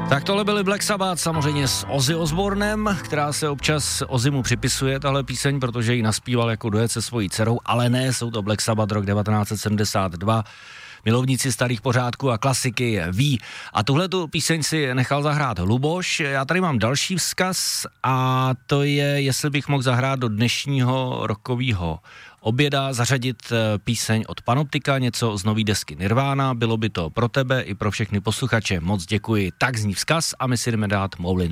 Tak tohle byly Black Sabbath, samozřejmě s Ozzy Osbournem, která se občas Ozzymu připisuje, tahle píseň, protože ji naspíval jako duet se svojí dcerou, ale ne, jsou to Black Sabbath rok 1972. Milovníci starých pořádků a klasiky ví. A tuhletu píseň si nechal zahrát Luboš. Já tady mám další vzkaz a to je, jestli bych mohl zahrát do dnešního rokového oběda, zařadit píseň od Panoptika, něco z nový desky Nirvana. Bylo by to pro tebe i pro všechny posluchače. Moc děkuji. Tak zní vzkaz a my si jdeme dát Moulin